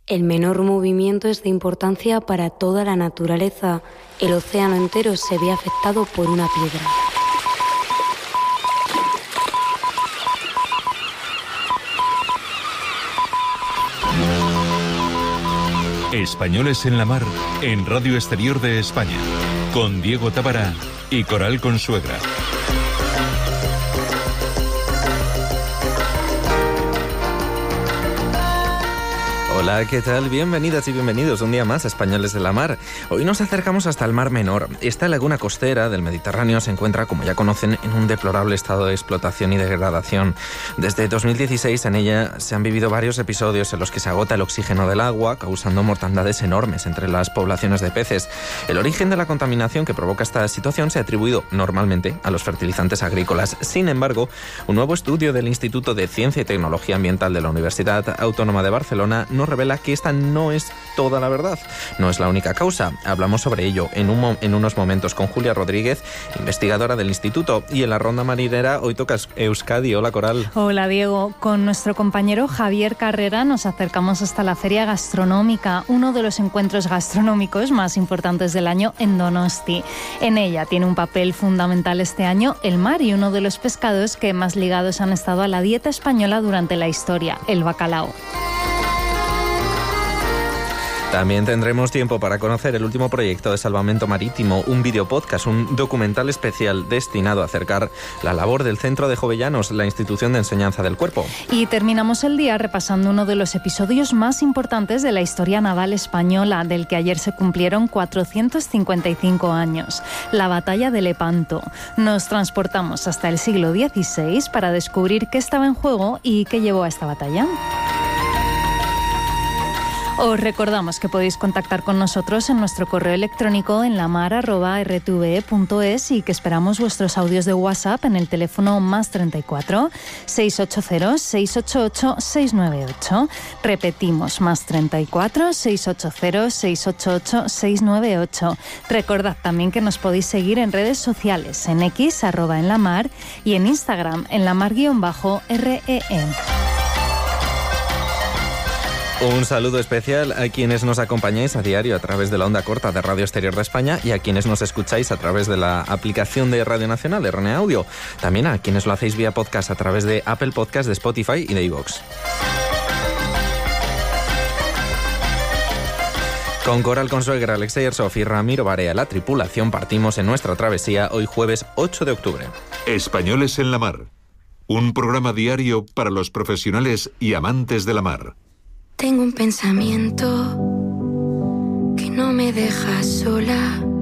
El menor movimiento es de importancia para toda la naturaleza. El océano entero se ve afectado por una piedra. Españoles en la Mar, en Radio Exterior de España, con Diego Tábara y Coral Consuegra. Hola, ¿qué tal? Bienvenidas y bienvenidos un día más a Españoles en la Mar. Hoy nos acercamos hasta el Mar Menor. Esta laguna costera del Mediterráneo se encuentra, como ya conocen, en un deplorable estado de explotación y degradación. Desde 2016 en ella se han vivido varios episodios en los que se agota el oxígeno del agua, causando mortandades enormes entre las poblaciones de peces. El origen de la contaminación que provoca esta situación se ha atribuido normalmente a los fertilizantes agrícolas. Sin embargo, un nuevo estudio del Instituto de Ciencia y Tecnología Ambiental de la Universidad Autónoma de Barcelona nos revela que esta no es toda la verdad, no es la única causa. Hablamos sobre ello en unos momentos con Julia Rodríguez, investigadora del instituto, y en la ronda marinera hoy toca Euskadi. Hola, Coral. Hola, Diego. Con nuestro compañero Javier Carrera nos acercamos hasta la Feria Gastronómica, uno de los encuentros gastronómicos más importantes del año en Donosti. En ella tiene un papel fundamental este año el mar y uno de los pescados que más ligados han estado a la dieta española durante la historia, el bacalao. También tendremos tiempo para conocer el último proyecto de salvamento marítimo, un videopodcast, un documental especial destinado a acercar la labor del Centro de Jovellanos, la institución de enseñanza del cuerpo. Y terminamos el día repasando uno de los episodios más importantes de la historia naval española, del que ayer se cumplieron 455 años, la Batalla de Lepanto. Nos transportamos hasta el siglo XVI para descubrir qué estaba en juego y qué llevó a esta batalla. Os recordamos que podéis contactar con nosotros en nuestro correo electrónico en lamar@rtve.es y que esperamos vuestros audios de WhatsApp en el teléfono +34 680 688 698. Repetimos, +34 680 688 698. Recordad también que nos podéis seguir en redes sociales, en X @enlamar y en Instagram en lamar_REE. Un saludo especial a quienes nos acompañáis a diario a través de la onda corta de Radio Exterior de España y a quienes nos escucháis a través de la aplicación de Radio Nacional, de RNA Audio. También a quienes lo hacéis vía podcast a través de Apple Podcast, de Spotify y de iVoox. Con Coral Consuegra, Alexei Arsov y Ramiro Barea, la tripulación, partimos en nuestra travesía hoy jueves 8 de octubre. Españoles en la Mar, un programa diario para los profesionales y amantes de la mar. Tengo un pensamiento que no me deja sola.